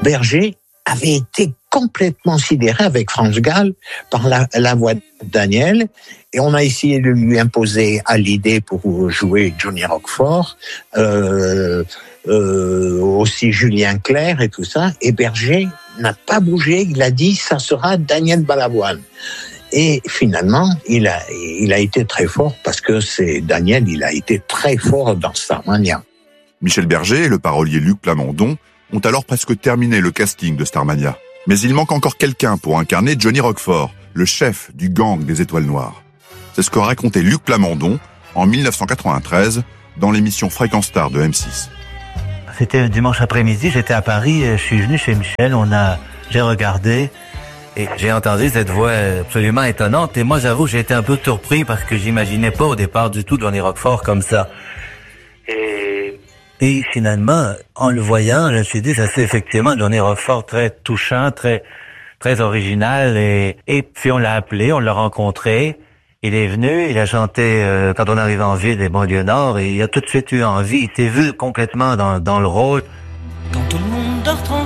Berger avait été complètement sidéré avec France Gall par la voix de Daniel, et on a essayé de lui imposer Hallyday pour jouer Johnny Roquefort, aussi Julien Clerc et tout ça, et Berger n'a pas bougé, il a dit ça sera Daniel Balavoine. Et finalement, il a été très fort parce que Daniel, il a été très fort dans Starmania. Michel Berger et le parolier Luc Plamondon ont alors presque terminé le casting de Starmania. Mais il manque encore quelqu'un pour incarner Johnny Roquefort, le chef du gang des Étoiles Noires. C'est ce qu'a raconté Luc Plamondon en 1993 dans l'émission Fréquence Star de M6. C'était un dimanche après-midi, j'étais à Paris, je suis venu chez Michel, j'ai regardé et j'ai entendu cette voix absolument étonnante. Et moi, j'avoue, j'ai été un peu surpris parce que j'imaginais pas au départ du tout Johnny Roquefort comme ça. Et finalement, en le voyant, je me suis dit, ça c'est effectivement Johnny Roquefort très touchant, très original. Et puis on l'a appelé, on l'a rencontré. Il est venu, il a chanté quand on arrive en ville des banlieues nord et il a tout de suite eu envie. Il était vu complètement dans le rôle. Quand tout le monde dort